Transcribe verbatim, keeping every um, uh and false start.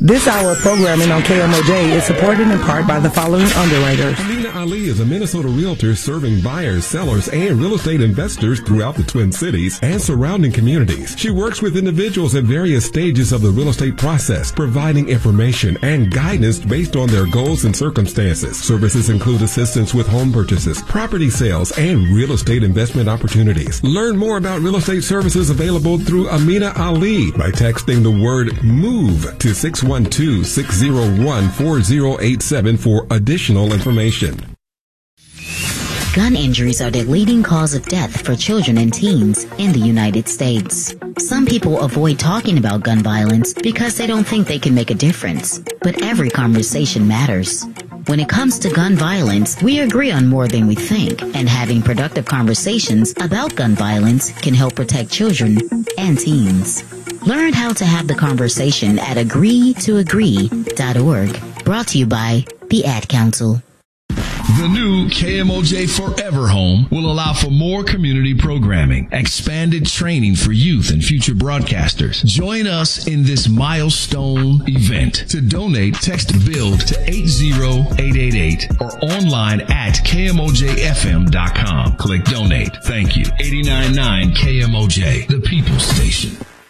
This hour of programming on K M O J is supported in part by the following underwriters. Amina Ali is a Minnesota realtor serving buyers, sellers, and real estate investors throughout the Twin Cities and surrounding communities. She works with individuals at various stages of the real estate process, providing information and guidance based on their goals and circumstances. Services include assistance with home purchases, property sales, and real estate investment opportunities. Learn more about real estate services available through Amina Ali by texting the word MOVE to six one two, six zero one, four zero eight seven for additional information. Gun injuries are the leading cause of death for children and teens in the United States. Some people avoid talking about gun violence because they don't think they can make a difference. But every conversation matters. When it comes to gun violence, we agree on more than we think, and having productive conversations about gun violence can help protect children and teens. Learn how to have the conversation at agree to agree dot org. Brought to you by the Ad Council. The new K M O J Forever Home will allow for more community programming, expanded training for youth and future broadcasters. Join us in this milestone event. To donate, text BUILD to eight zero eight eight eight or online at K M O J F M dot com. Click donate. Thank you. eighty-nine point nine K M O J, the People's Station.